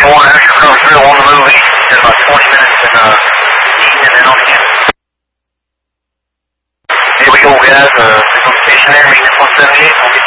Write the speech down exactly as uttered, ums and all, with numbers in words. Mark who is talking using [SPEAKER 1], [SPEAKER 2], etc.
[SPEAKER 1] one, Asher comes through on the move east in about twenty minutes and uh, east and then on again. Here we go, guys. Uh, signal stationary, maintenance one seventy-eight.